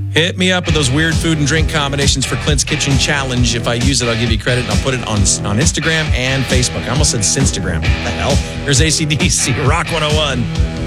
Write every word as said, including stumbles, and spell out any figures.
Hit me up with those weird food and drink combinations for Clint's Kitchen Challenge. If I use it, I'll give you credit, and I'll put it on, on Instagram and Facebook. I almost said Sinstagram. What the hell? Here's A C D C, Rock one oh one.